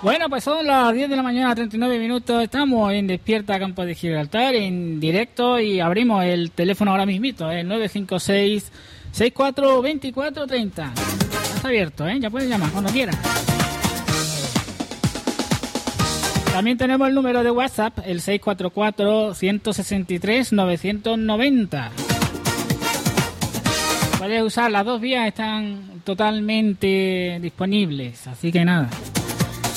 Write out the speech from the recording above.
Bueno, pues son las 10 de la mañana, 39 minutos. Estamos en Despierta Campo de Gibraltar, en directo, y abrimos el teléfono ahora mismito, 956-642430. Está abierto, ya puedes llamar cuando quieras. También tenemos el número de WhatsApp, el 644-163-990. Puedes usar las dos vías, están totalmente disponibles, así que nada.